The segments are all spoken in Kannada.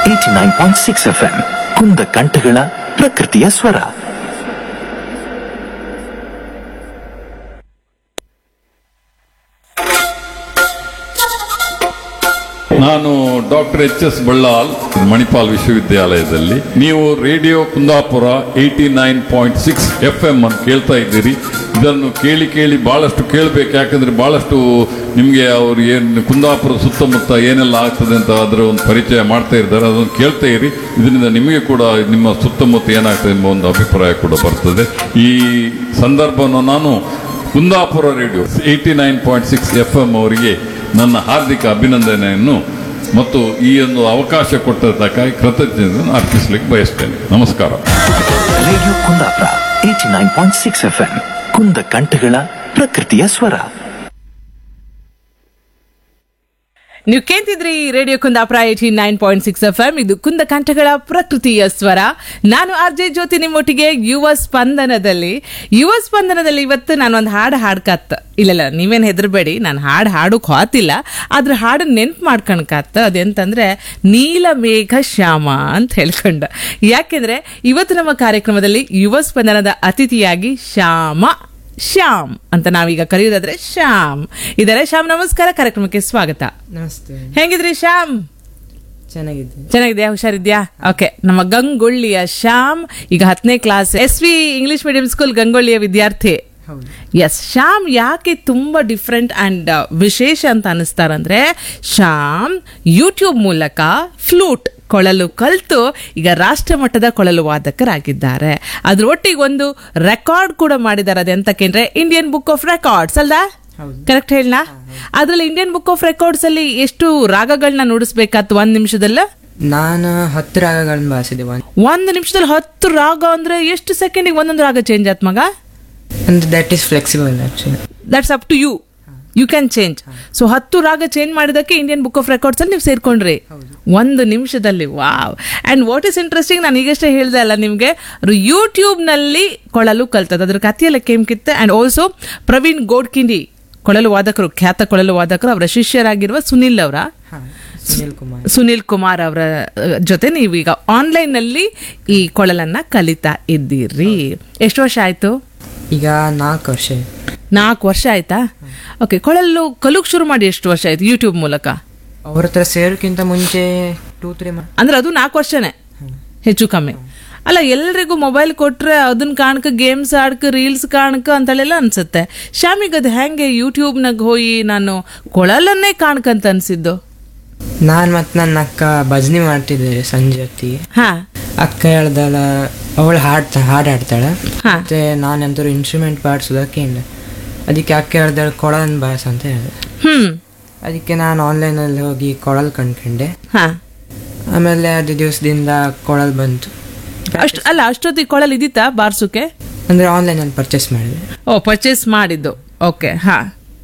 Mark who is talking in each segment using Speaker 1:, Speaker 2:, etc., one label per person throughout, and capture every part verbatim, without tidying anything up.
Speaker 1: Eighty nine point six F M ಕುಂದ ಕಂಠಗಳ ಪ್ರಕೃತಿಯ ಸ್ವರ.
Speaker 2: ನಾನು doctor H S Ballal, Manipal ವಿಶ್ವವಿದ್ಯಾಲಯದಲ್ಲಿ. ನೀವು radio Kundapura eighty nine point six F M ಅನ್ನು ಕೇಳ್ತಾ ಇದ್ದೀರಿ. ಇದನ್ನು ಕೇಳಿ ಕೇಳಿ ಬಹಳಷ್ಟು ಕೇಳಬೇಕು, ಯಾಕಂದ್ರೆ ಬಹಳಷ್ಟು ನಿಮಗೆ ಅವ್ರು ಏನು ಕುಂದಾಪುರ ಸುತ್ತಮುತ್ತ ಏನೆಲ್ಲ ಆಗ್ತದೆ ಅಂತ ಅದರ ಒಂದು ಪರಿಚಯ ಮಾಡ್ತಾ ಇದ್ದಾರೆ. ಅದನ್ನು ಕೇಳ್ತಾ ಇರಿ. ಇದರಿಂದ ನಿಮಗೆ ಕೂಡ ನಿಮ್ಮ ಸುತ್ತಮುತ್ತ ಏನಾಗ್ತದೆ ಎಂಬ ಒಂದು ಅಭಿಪ್ರಾಯ ಕೂಡ ಬರ್ತದೆ. ಈ ಸಂದರ್ಭವನ್ನು ನಾನು Kundapura radio eighty nine point six F M ಅವರಿಗೆ ನನ್ನ ಹಾರ್ದಿಕ ಅಭಿನಂದನೆಯನ್ನು ಮತ್ತು ಈ ಒಂದು ಅವಕಾಶ ಕೊಟ್ಟದ್ದಕ್ಕಾಗಿ ಕೃತಜ್ಞತೆಯನ್ನು ಅರ್ಪಿಸಲಿಕ್ಕೆ ಬಯಸ್ತೇನೆ. ನಮಸ್ಕಾರ.
Speaker 1: Radio Kundapura eighty nine point six F M ಕುಂದ ಕಂಠಗಳ ಪ್ರಕೃತಿಯ ಸ್ವರ.
Speaker 3: ನೀವು ಕೇಳ್ತಿದ್ರಿ radio Kundapura eighty nine point six F M. ಇದು ಕುಂದ ಕಂಠಗಳ ಪ್ರಕೃತಿಯ ಸ್ವರ. ನಾನು ಆರ್ ಜೆ ಜ್ಯೋತಿ ನಿಮ್ಮೊಟ್ಟಿಗೆ ಯುವ ಸ್ಪಂದನದಲ್ಲಿ. ಯುವ ಸ್ಪಂದನದಲ್ಲಿ ಇವತ್ತು ನಾನು ಒಂದು ಹಾಡು ಹಾಡ್ಕತ್ತ. ಇಲ್ಲ ನೀವೇನು ಹೆದರ್ಬೇಡಿ, ನಾನು ಹಾಡು ಹಾಡೋಕೆ ಹೋತಿಲ್ಲ, ಆದ್ರೆ ಹಾಡು ನೆನ್ಪು ಮಾಡ್ಕೊಳ್ಕತ್ತ. ಅದೆಂತಂದ್ರೆ ನೀಲಮೇಘ ಶ್ಯಾಮ ಅಂತ ಹೇಳ್ಕೊಂಡ. ಯಾಕೆಂದ್ರೆ ಇವತ್ತು ನಮ್ಮ ಕಾರ್ಯಕ್ರಮದಲ್ಲಿ ಯುವ ಸ್ಪಂದನದ ಅತಿಥಿಯಾಗಿ ಶ್ಯಾಮ ಶ್ಯಾಮ್ ಅಂತ ನಾವೀಗ ಕರೆಯೋದಾದ್ರೆ ಶ್ಯಾಮ್ ಇದಾರೆ. ಶ್ಯಾಮ್ ನಮಸ್ಕಾರ, ಕಾರ್ಯಕ್ರಮಕ್ಕೆ ಸ್ವಾಗತ.
Speaker 4: ನಮಸ್ತೆ.
Speaker 3: ಹೆಂಗಿದ್ರಿ ಶ್ಯಾಮ್?
Speaker 4: ಚೆನ್ನಾಗಿದ್ದೆ.
Speaker 3: ಚೆನ್ನಾಗಿದ್ಯಾ? ಹುಷಾರಿದ್ಯಾ? ಓಕೆ. ನಮ್ಮ ಗಂಗೊಳ್ಳಿಯ ಶ್ಯಾಮ್ ಈಗ ಹತ್ತನೇ class S V English medium school ಗಂಗೊಳ್ಳಿಯ ವಿದ್ಯಾರ್ಥಿ. ಎಸ್. ಶ್ಯಾಮ್ ಯಾಕೆ ತುಂಬಾ ಡಿಫ್ರೆಂಟ್ ಅಂಡ್ ವಿಶೇಷ ಅಂತ ಅನಿಸ್ತಾರಂದ್ರೆ, ಶ್ಯಾಮ್ ಯೂಟ್ಯೂಬ್ ಮೂಲಕ ಫ್ಲೂಟ್ ಕೊಳಲು ಕಲಿತು ಈಗ ರಾಷ್ಟ್ರ ಮಟ್ಟದ ಕೊಳಲು ವಾದಕರಾಗಿದ್ದಾರೆ. ಅದ್ರ ಒಟ್ಟಿಗೆ ಒಂದು ರೆಕಾರ್ಡ್ ಕೂಡ ಮಾಡಿದ್ದಾರೆ. ಅದೆಂತಕ್ಕೆ Indian book of records ಅಲ್ದಾ? Correct ಹೇಳ? ಅದ್ರಲ್ಲಿ ಇಂಡಿಯನ್ ಬುಕ್ ಆಫ್ ರೆಕಾರ್ಡ್ಸ್ ಅಲ್ಲಿ ಎಷ್ಟು ರಾಗಗಳನ್ನ ನುಡಿಸ್ಬೇಕಾಯ್ತು ಒಂದ್ ನಿಮಿಷದಲ್ಲ?
Speaker 4: ನಾನು ಹತ್ತು ರಾಗಗಳನ್ನ ಬಾರಿಸಿದೆ.
Speaker 3: ಒಂದ್ ನಿಮಿಷದಲ್ಲಿ ಹತ್ತು ರಾಗ ಅಂದ್ರೆ ಎಷ್ಟು ಸೆಕೆಂಡಿಗೆ ಒಂದೊಂದು ರಾಗ ಚೇಂಜ್ ಆತ್ ಮಗ?
Speaker 4: ಅಂದ್ರೆ that is flexible actually.
Speaker 3: That's up to you, you can change. So ಹತ್ತು ರಾಗ ಚೇಂಜ್ ಮಾಡಿದಕ್ಕೆ ಇಂಡಿಯನ್ ಬುಕ್ ಆಫ್ ರೆಕಾರ್ಡ್ಸ್ ಅಲ್ಲಿ ನೀವು ಸೇರ್ಕೊಂಡ್ರಿ ಒಂದು ನಿಮಿಷದಲ್ಲಿ. Wow. And what is interesting, ನಾನು ಈಗಷ್ಟೇ ಹೇಳ್ದೆ ಅಲ್ಲ ನಿಮ್ಗೆ, ಯೂಟ್ಯೂಬ್ ನಲ್ಲಿ ಕೊಳಲು ಕಲ್ತದ, ಅದ್ರ ಕಥೆಯೆಲ್ಲ ಕೇಮ್ಕಿತ್ತೆ. ಅಂಡ್ ಆಲ್ಸೋ ಪ್ರವೀಣ್ ಗೋಡ್ಕಿಂಡಿ ಕೊಳಲು ವಾದಕರು, ಖ್ಯಾತ ಕೊಳಲು ವಾದಕರು, ಅವರ ಶಿಷ್ಯರಾಗಿರುವ ಸುನಿಲ್ ಅವರ
Speaker 4: ಸುನಿಲ್ ಕುಮಾರ್
Speaker 3: ಸುನಿಲ್ ಕುಮಾರ್ ಅವರ ಜೊತೆ ನೀವೀಗ ಆನ್ಲೈನ್ ನಲ್ಲಿ ಈ ಕೊಳಲನ್ನ ಕಲಿತಾ ಇದ್ದೀರಿ. ಎಷ್ಟು ವರ್ಷ ಆಯ್ತು?
Speaker 4: ಈಗ ನಾಲ್ಕು ವರ್ಷ.
Speaker 3: ನಾಲ್ಕು ವರ್ಷ ಆಯ್ತಾ? ಓಕೆ. ಕೊಳಲು ಕಲುಕ್ ಶುರು ಮಾಡಿ ಎಷ್ಟು ವರ್ಷ ಆಯ್ತು ಯೂಟ್ಯೂಬ್ ಮೂಲಕ?
Speaker 4: ಅವ್ರ ಹತ್ರ ಸೇರೋಕ್ಕಿಂತ ಮುಂಚೆ ಟೂ ತ್ರೀ
Speaker 3: ಅಂದ್ರೆ ಅದು ನಾಲ್ಕು ವರ್ಷನೇ ಹೆಚ್ಚು ಕಮ್ಮಿ ಅಲ್ಲ? ಎಲ್ರಿಗೂ ಮೊಬೈಲ್ ಕೊಟ್ರೆ ಅದನ್ನ ಕಾಣಕ, ಗೇಮ್ಸ್ ಆಡ್ಕ, ರೀಲ್ಸ್ ಕಾಣಕ ಅಂತಳೆಲ್ಲ ಅನ್ಸುತ್ತೆ. ಶ್ಯಾಮಿಗ್ ಅದು ಹೆಂಗೆ ಯೂಟ್ಯೂಬ್ನಾಗ ಹೋಗಿ ನಾನು ಕೊಳಲನ್ನೇ ಕಾಣ್ಕಂತ ಅನ್ಸಿದ್ದು?
Speaker 4: ನಾನ್ ಮತ್ ನನ್ನ ಅಕ್ಕ ಭಜನಿ ಮಾಡ್ತಿದ್ದೆ ಸಂಜೆ ಹೊತ್ತಿಗೆ.
Speaker 3: ಹಾ.
Speaker 4: ಅಕ್ಕ ಹೇಳ್ದಳ, ಅವಳು ಹಾಡ್ತಾ ಹಾಡು ಹಾಡ್ತಾಳೆ, ಮತ್ತೆ ನಾನಂತೂ ಇನ್ಸ್ಟ್ರೂಮೆಂಟ್ ಬಾರಿಸೋದಕ್ಕೆ ಇಲ್ಲ. ಅದಕ್ಕೆ ಅಕ್ಕ ಹೇಳ್ದಳ ಕೊಳಲನ್ ಬಾರಿಸ ಅಂತ ಹೇಳಿದೆ.
Speaker 3: ಹ್ಮ್.
Speaker 4: ಅದಕ್ಕೆ ನಾನು ಆನ್ಲೈನ್ ಅಲ್ಲಿ ಹೋಗಿ ಕೊಳಲ್ ಕಂಡ್ಕೊಂಡೆ.
Speaker 3: ಹಾ.
Speaker 4: ಆಮೇಲೆ ಅದು ದಿವಸದಿಂದ ಕೊಳಲ್ ಬಂತು.
Speaker 3: ಅಷ್ಟು ಅಲ್ಲ, ಅಷ್ಟೊತ್ತಿಗೆ ಕೊಳಲ್ ಇದ್ದಿತ್ತಾ ಬಾರ್ಸುಕೆ?
Speaker 4: ಅಂದ್ರೆ ಆನ್ಲೈನ್ ಅಲ್ಲಿ ಪರ್ಚೇಸ್ ಮಾಡಿದೆ.
Speaker 3: ಓ, ಪರ್ಚೇಸ್ ಮಾಡಿದ್ದು. ಓಕೆ. ಹಾ.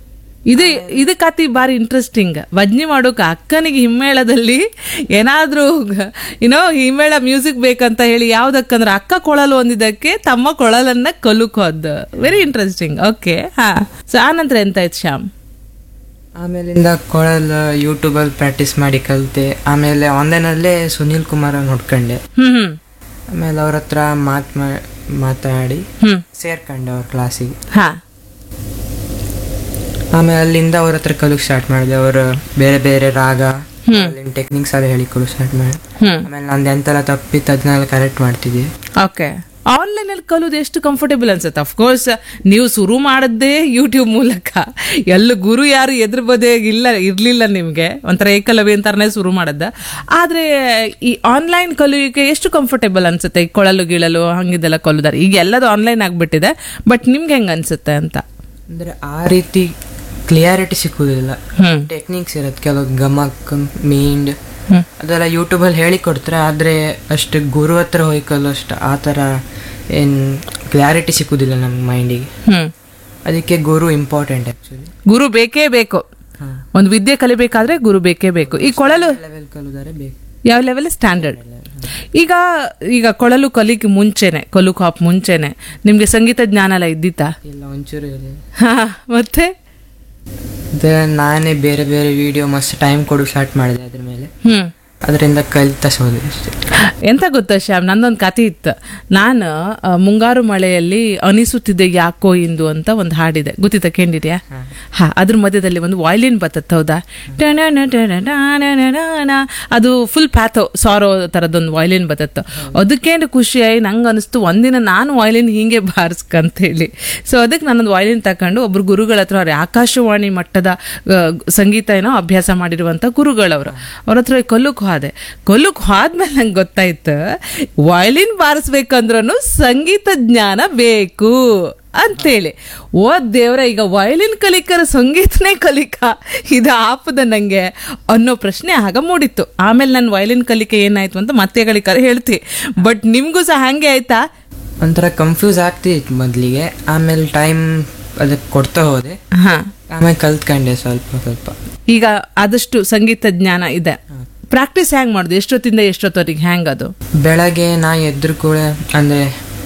Speaker 3: ಇದು ಇದು ಕತಿ ಬಾರಿ ಇಂಟ್ರೆಸ್ಟಿಂಗ್. ಭಜನಿ ಮಾಡೋಕೆ ಅಕ್ಕನಿಗೆ ಹಿಮ್ಮೇಳದಲ್ಲಿ ಏನಾದ್ರೂ ಏನೋ ಹಿಮ್ಮೇಳ ಮ್ಯೂಸಿಕ್ ಬೇಕಂತ ಹೇಳಿ ಯಾವ್ದಕ್ಕಂದ್ರೆ ಅಕ್ಕ ಕೊಳಲು ಒಂದಿದ್ದಕ್ಕೆ ತಮ್ಮ ಕೊಳಲನ್ನ ಕಲುಕೋದು. Very interesting. ಓಕೆ. ಹಾ. ಸೊ ಆ ನಂತರ ಎಂತ ಆಯ್ತು ಶ್ಯಾಮ್?
Speaker 4: ಆಮೇಲಿಂದ ಕೊಳಲ್ ಯೂಟ್ಯೂಬ್ ಅಲ್ಲಿ ಪ್ರಾಕ್ಟೀಸ್ ಮಾಡಿ ಕಲಿತೆ. ಆಮೇಲೆ ಆನ್ಲೈನ್ ಅಲ್ಲೇ ಸುನಿಲ್ ಕುಮಾರ್ ಅವ್ರನ್ನ ನೋಡ್ಕೊಂಡೆ.
Speaker 3: ಹ್ಮ್ ಹ್ಮ್.
Speaker 4: ಆಮೇಲೆ ಅವ್ರ ಹತ್ರ ಮಾತ್ ಮಾತಾಡಿ
Speaker 3: ಹ್ಮ್
Speaker 4: ಸೇರ್ಕೊಂಡೆ ಅವ್ರ ಕ್ಲಾಸಿಗೆ.
Speaker 3: ಹಾ.
Speaker 4: ಆಮೇಲೆ ಅಲ್ಲಿಂದ ಅವ್ರ ಹತ್ರ ಕಲಿಕ್ ಸ್ಟಾರ್ಟ್ ಮಾಡಿದೆ. ಅವರು ಬೇರೆ ಬೇರೆ ರಾಗ ಟೆಕ್ನಿಕ್ಸ್ ಎಲ್ಲ ಹೇಳಿ ಕಲಿಕ್ ಸ್ಟಾರ್ಟ್ ಮಾಡಿ. ಆಮೇಲೆ ನಂದು ಎಂತೆಲ್ಲ ತಪ್ಪಿತ್ತು ಅದನ್ನೆಲ್ಲ ಕರೆಕ್ಟ್ ಮಾಡ್ತಿದ್ದೆ.
Speaker 3: ಓಕೆ. ಆನ್ಲೈನ್ ಅಲ್ಲಿ ಕಲಿಯೋದು ಎಷ್ಟು ಕಂಫರ್ಟೇಬಲ್ ಅನ್ಸುತ್ತೆ? ಅಫ್ಕೋರ್ಸ್ ನೀವು ಶುರು ಮಾಡದ್ದೇ ಯೂಟ್ಯೂಬ್ ಮೂಲಕ. ಎಲ್ಲ ಗುರು ಯಾರು ಎದುರು ಬದೇ ಇಲ್ಲ ಇರ್ಲಿಲ್ಲ ನಿಮ್ಗೆ, ಒಂಥರ ಏಕಲವ್ಯ ಅಂತಾರನೇ ಶುರು ಮಾಡದ್ದ. ಆದ್ರೆ ಈ ಆನ್ಲೈನ್ ಕಲಿಯೋಕೆ ಎಷ್ಟು ಕಂಫರ್ಟೇಬಲ್ ಅನ್ಸುತ್ತೆ? ಈ ಕೊಳಲು ಗಿಳಲು ಹಂಗಿದೆಲ್ಲ ಕಲಿದಾರೆ. ಈಗ ಎಲ್ಲದು ಆನ್ಲೈನ್ ಆಗ್ಬಿಟ್ಟಿದೆ, ಬಟ್ ನಿಮ್ಗೆ ಹೆಂಗ ಅನ್ಸುತ್ತೆ ಅಂತ?
Speaker 4: ಅಂದ್ರೆ ಆ ರೀತಿ ಕ್ಲಿಯಾರಿಟಿ ಸಿಕ್ಕುದಿಲ್ಲ. ಟೆಕ್ನಿಕ್ಸ್ ಇರುತ್ತೆ ಕೆಲವು, ಗಮಕ್, ಮೀಂಡ್ ಅದೆಲ್ಲ ಯೂಟ್ಯೂಬ್ ಅಲ್ಲಿ ಹೇಳಿ ಕೊಡ್ತಾರೆ. ಆದ್ರೆ ಅಷ್ಟು ಗುರು ಹತ್ರ ಹೋಗಿ ಕಲೋ ಅಷ್ಟು ಆ ತರ ಏನ್ ಕ್ಲಾರಿಟಿ ಸಿಕ್ಕುದಿಲ್ಲ ನಮ್ಮ ಮೈಂಡಿಗೆ. ಅದಕ್ಕೆ ಗುರು ಇಂಪಾರ್ಟೆಂಟ್. ಆಕ್ಚುಲಿ
Speaker 3: ಗುರು ಬೇಕೇ ಬೇಕು. ಒಂದು ವಿದ್ಯೆ ಕಲಿಬೇಕಾದ್ರೆ ಗುರು ಬೇಕೇ ಬೇಕು. ಈ ಕೊಳಲು
Speaker 4: ಲೆವೆಲ್ ಕಲಿದರೆ ಬೇಕು.
Speaker 3: ಯಾವ ಲೆವೆಲ್? ಸ್ಟ್ಯಾಂಡರ್ಡ್. ಈಗ ಈಗ ಕೊಳಲು ಕಲಿಕ್ ಮುಂಚೆನೆ, ಕಲುಕ್ ಹಾಪ್ ಮುಂಚೆನೆ ನಿಮ್ಗೆ ಸಂಗೀತ ಜ್ಞಾನ ಎಲ್ಲ ಇದ್ದಿತ್ತಾ?
Speaker 4: ಇಲ್ಲ, ಒಂಚೂರು ಇಲ್ಲ.
Speaker 3: ಮತ್ತೆ
Speaker 4: ನಾನೇ ಬೇರೆ ಬೇರೆ ವಿಡಿಯೋ ಮಸ್ತ್ ಟೈಮ್ ಕೊಡು ಸ್ಟಾರ್ಟ್ ಮಾಡಿದೆ ಅದ್ರ ಮೇಲೆ. ಅದರಿಂದ ಕಲಿತಾ ಹೋದೆ ಅಷ್ಟೇ.
Speaker 3: ಎಂತ ಗೊತ್ತಾ ಶ್ಯಾಮ್, ನಂದೊಂದು ಕತೆ ಇತ್ತು. ನಾನು ಆ, ಮುಂಗಾರು ಮಳೆಯಲ್ಲಿ ಅನಿಸುತ್ತಿದ್ದೆ ಯಾಕೋ ಇಂದು ಅಂತ ಒಂದು ಹಾಡಿದೆ, ಗೊತ್ತಿತ್ತ ಕೇಳಿದ್ಯಾ? ಹಾ, ಅದ್ರ ಮಧ್ಯದಲ್ಲಿ ಒಂದು ವಾಯ್ಲಿನ್ ಬರ್ತದೆ ಹೌದಾ, ಟಣಣ ಟಣಣ ಟಣಣ. ಅದು ಫುಲ್ ಪ್ಯಾಥೋ ಸಾರೋ ಥರದೊಂದು ವಾಯ್ಲಿನ್ ಬರ್ತತ್ತು. ಅದಕ್ಕೇನು ಖುಷಿಯಾಗಿ ನಂಗೆ ಅನಿಸ್ತು ಒಂದಿನ ನಾನು ವಾಯ್ಲಿನ್ ಹಿಂಗೆ ಬಾರಿಸ್ಕಂತ ಹೇಳಿ. ಸೊ ಅದಕ್ಕೆ ನಾನೊಂದು ವಾಯ್ಲಿನ್ ತಕೊಂಡು ಒಬ್ರು ಗುರುಗಳ ಹತ್ರ, ಅವ್ರ ಆಕಾಶವಾಣಿ ಮಟ್ಟದ ಆ, ಸಂಗೀತ ಏನೋ ಅಭ್ಯಾಸ ಮಾಡಿರುವಂಥ ಗುರುಗಳವರು, ಅವ್ರ ಹತ್ರ ಕೊಲ್ಲಕ್ಕೆ ಹೋದೆ. ಕೊಲ್ಲಕ್ಕೆ ಹೋದ್ಮೇಲೆ ನಂಗೆ ಗೊತ್ತಾಯ್ತು, ವಯಲಿನ್ ಬಾರಿಸ್ಬೇಕಂದ್ರೂ ಸಂಗೀತ ಜ್ಞಾನ ಬೇಕು ಅಂತೇಳಿ. ಓ ದೇವ್ರ, ಈಗ ವಯಲಿನ್ ಕಲಿಕರ ಸಂಗೀತನೇ ಕಲಿಕ ಇದು ಆಪದ ನಂಗೆ ಅನ್ನೋ ಪ್ರಶ್ನೆ ಆಗ ಮೂಡಿತ್ತು. ಆಮೇಲೆ ನನ್ನ ವಯಲಿನ್ ಕಲಿಕೆ ಏನಾಯ್ತು ಅಂತ ಮತ್ತೆ ಕಲಿಕರ ಹೇಳ್ತಿ. ಬಟ್ ನಿಮ್ಗೂ ಸಹ ಹಂಗೆ ಆಯ್ತಾ?
Speaker 4: ಒಂಥರ ಕನ್ಫ್ಯೂಸ್ ಆಗ್ತಿತ್ತು ಮೊದಲಿಗೆ, ಆಮೇಲೆ ಟೈಮ್ ಅದಕ್ಕೆ ಕೊಡ್ತಾ ಹೋದೆ,
Speaker 3: ಹಾ,
Speaker 4: ಆಮೇಲೆ ಕಲ್ತ್ಕೊಂಡೆ ಸ್ವಲ್ಪ ಸ್ವಲ್ಪ.
Speaker 3: ಈಗ ಆದಷ್ಟು ಸಂಗೀತ ಜ್ಞಾನ ಇದೆ. ಪ್ರಾಕ್ಟೀಸ್ ಹ್ಯಾಂಗ್ ಮಾಡುದು? ಎಷ್ಟೊತ್ತಿಂದ ಎಷ್ಟೊತ್ತವರೆಗೆ ಹ್ಯಾಂಗ್ ಅದು?
Speaker 4: ಬೆಳಗ್ಗೆ ನಾ ಎದ್ರು ಕೂಡ ಅಂದ್ರೆ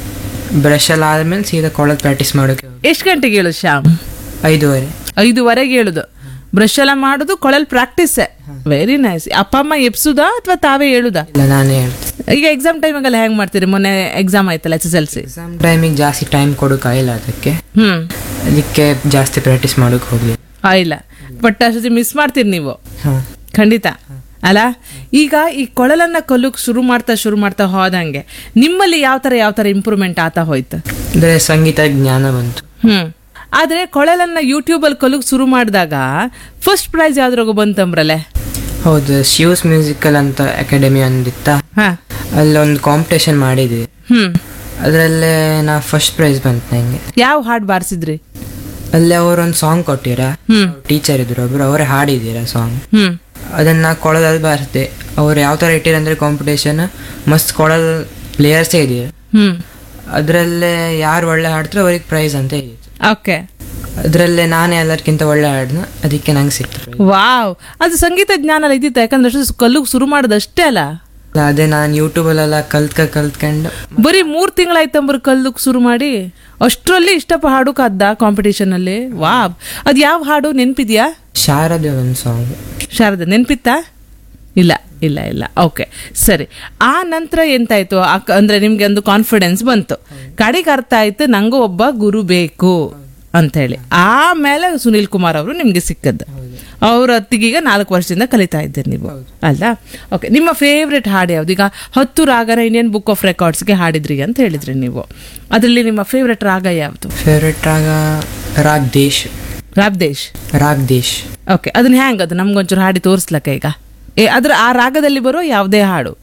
Speaker 4: ಬ್ರಷ್ ಎಲ್ಲ ಆದ್ಮೇಲೆ ಸೀದಾ ಕೊಳದ್ ಪ್ರಾಕ್ಟೀಸ್ ಮಾಡೋಕೆ ಹೋದೆ.
Speaker 3: ಎಷ್ಟು ಗಂಟೆಗೆ ಹೇಳುದು ಶ್ಯಾಮ್?
Speaker 4: ಐದೂವರೆ.
Speaker 3: ಐದುವರೆಗೆ ಹೇಳುದು, ಬ್ರಷ್ ಎಲ್ಲ ಮಾಡುದು, ಕೊಳಲ್ ಪ್ರಾಕ್ಟೀಸ್. Very nice. ಅಪ್ಪ ಅಮ್ಮ ಎಪ್ಸುದಾ ಅಥವಾ ತಾವೇ ಹೇಳುದಾ?
Speaker 4: ಇಲ್ಲ, ನಾನೇ ಹೇಳ್ತೀನಿ.
Speaker 3: ಈಗ ಎಕ್ಸಾಮ್ ಟೈಮಾಗೆಲ್ಲ ಹೆಂಗ್ ಮಾಡ್ತೀರಿ? ಮೊನ್ನೆ ಎಕ್ಸಾಮ್ ಆಯ್ತಲ್ಲ S S L C.
Speaker 4: Exam ಟೈಮಿಗೆ ಜಾಸ್ತಿ ಟೈಮ್ ಕೊಡೋಕ್ಕಾಗಿಲ್ಲ, ಅದಕ್ಕೆ
Speaker 3: ಹ್ಮ್
Speaker 4: ಅದಕ್ಕೆ ಜಾಸ್ತಿ ಪ್ರಾಕ್ಟೀಸ್ ಮಾಡೋಕೆ ಹೋಗ್ಲಿ.
Speaker 3: ಇಲ್ಲ, ಬಟ್ ಅಷ್ಟೊತ್ತಿ ಮಿಸ್ ಮಾಡ್ತೀರಿ ನೀವು
Speaker 4: ಹಾಂ,
Speaker 3: ಖಂಡಿತ ಅಲ್ಲ. ಈಗ ಈ ಕೊಳಲನ್ನ ಕಲ್ಲುಕ್ ಶುರು ಮಾಡ್ತಾ ಶುರು ಮಾಡ್ತಾ ಹೋದಂಗೆ ನಿಮ್ಮಲ್ಲಿ ಯಾವ ತರ ಯಾವ ತರ ಇಂಪ್ರೂವ್ಮೆಂಟ್ ಆತಾ ಹೋಯ್ತು?
Speaker 4: ಅಂದ್ರೆ ಸಂಗೀತ ಜ್ಞಾನ ಬಂತು.
Speaker 3: ಹ್ಮ್ ಆದ್ರೆ ಕೊಳಲನ್ನ ಯೂಟ್ಯೂಬ್ ಅಲ್ಲಿ ಕಲುಕ್ ಶುರು ಮಾಡಿದಾಗ ಫಸ್ಟ್ ಪ್ರೈಸ್ ಯಾವ್ದ್ರಾಗ ಬಂತಂಬ್ರಲೆ?
Speaker 4: ಹೌದು, ಶಿವ್ಸ್ ಮ್ಯೂಸಿಕಲ್ ಅಂತ ಅಕಾಡೆಮಿ ಒಂದಿತ್ತ,
Speaker 3: ಹಾ,
Speaker 4: ಅಲ್ಲೊಂದು ಕಾಂಪಿಟೇಷನ್ ಮಾಡಿದ್ವಿ.
Speaker 3: ಹ್ಮ್
Speaker 4: ಅದರಲ್ಲೇ ನಾ ಫಸ್ಟ್ ಪ್ರೈಸ್ ಬಂತು ನಂಗೆ.
Speaker 3: ಯಾವ ಹಾಡ್ ಬಾರಿಸಿದ್ರಿ?
Speaker 4: ಅಲ್ಲಿ ಅವರೊಂದು ಸಾಂಗ್ ಕೊಟ್ಟಿರ,
Speaker 3: ಹ್ಮ್
Speaker 4: ಟೀಚರ್ ಇದ್ರು ಒಬ್ರು, ಅವರೇ ಹಾಡಿದ್ದೀರ ಸಾಂಗ್.
Speaker 3: ಹ್ಮ್
Speaker 4: ಅದನ್ನ ಕೊಳದಲ್ಲಿ ಬಾರಿಸಿದೆ. ಅವ್ರು ಯಾವ ತರ ಇಟ್ಟಿರಂದ್ರೆ ಕಾಂಪಿಟೇಷನ್ ಮಸ್ತ್ ಕೊಳಲ್ ಪ್ಲೇಯರ್ಸೇ ಇದೀರ,
Speaker 3: ಹ್ಮ್
Speaker 4: ಅದರಲ್ಲೇ ಯಾರು ಒಳ್ಳೆ ಹಾಡ್ತಾರೆ ಅವ್ರಿಗೆ ಪ್ರೈಸ್ ಅಂತ ಇದೆ.
Speaker 3: ಓಕೆ.
Speaker 4: ಅದರಲ್ಲೇ ನಾನೇ ಎಲ್ಲರಿಗಿಂತ ಒಳ್ಳೆ ಹಾಡ್ನ, ಅದಕ್ಕೆ ನಂಗೆ ಸಿಕ್ತು.
Speaker 3: ವಾವ್, ಅದು ಸಂಗೀತ ಜ್ಞಾನ ಎಲ್ಲ ಇದ್ದಿತ್ತು, ಯಾಕಂದ್ರೆ ಅಷ್ಟು ಕಲ್ಲುಗ್ ಶುರು ಮಾಡೋದಷ್ಟೇ ಅಲ್ಲ.
Speaker 4: ಅದೇ ನಾನು ಯೂಟ್ಯೂಬಲ್ಲೆಲ್ಲ ಕಲ್ತ್ಕ ಕಲ್ತ್ಕೊಂಡು
Speaker 3: ಬರೀ ಮೂರ್ ತಿಂಗಳಾಯ್ತಂಬ್ರ ಕಲ್ಲುಕ್ ಶುರು ಮಾಡಿ ಅಷ್ಟರಲ್ಲಿ ಇಷ್ಟಪ್ಪ ಹಾಡು ಕಾದ್ದ ಕಾಂಪಿಟೇಷನ್ ಅಲ್ಲಿ. ವಾವ್, ಅದ್ ಯಾವ ಹಾಡು ನೆನ್ಪಿದ್ಯಾ?
Speaker 4: ಶಾರದೆ ಒಂದು ಸಾಂಗ್.
Speaker 3: ಶಾರದಾ ನೆನ್ಪಿತ್ತಾ? ಇಲ್ಲ ಇಲ್ಲ ಇಲ್ಲ ಓಕೆ ಸರಿ. ಆ ನಂತರ ಎಂತಾಯ್ತು? ಅಂದ್ರೆ ನಿಮ್ಗೆ ಒಂದು ಕಾನ್ಫಿಡೆನ್ಸ್ ಬಂತು, ಕಡೆಗೆ ಅರ್ಥ ಆಯ್ತು ನಂಗೂ ಒಬ್ಬ ಗುರು ಬೇಕು ಅಂತ ಹೇಳಿ. ಆಮೇಲೆ ಸುನೀಲ್ ಕುಮಾರ್ ಅವರು ನಿಮ್ಗೆ ಸಿಕ್ಕದ್ದು. ಅವ್ರ ಹೊತ್ತಿಗೀಗ ನಾಲ್ಕು ವರ್ಷದಿಂದ ಕಲಿತಾ ಇದ್ದೀರಿ ನೀವು ಅಲ್ಲ? ಓಕೆ. ನಿಮ್ಮ ಫೇವ್ರೆಟ್ ಹಾಡು ಯಾವ್ದು? ಈಗ ಹತ್ತು ರಾಗನ ಇಂಡಿಯನ್ ಬುಕ್ ಆಫ್ ರೆಕಾರ್ಡ್ಸ್ಗೆ ಹಾಡಿದ್ರಿ ಅಂತ ಹೇಳಿದ್ರಿ ನೀವು, ಅದರಲ್ಲಿ ನಿಮ್ಮ ಫೇವ್ರೆಟ್ ರಾಗ ಯಾವುದು?
Speaker 4: ಫೇವ್ರೆಟ್ ರಾಗ ರಾಗ್ ದೇಶ್.
Speaker 3: ರಾಗ್ ದೇಶ್.
Speaker 4: ರಾಗ್ ದೇಶ್.
Speaker 3: ಓಕೆ, ಅದನ್ನ ಹ್ಯಾಂಗ್ ಅದು ನಮ್ಗೊಂಚೂರು ಹಾಡಿ ತೋರಿಸ್ಲಕ್ಕ ಈಗ? ಏ ಅದ್ರ ಆ ರಾಗದಲ್ಲಿ ಬರೋ ಯಾವುದೇ ಹಾಡು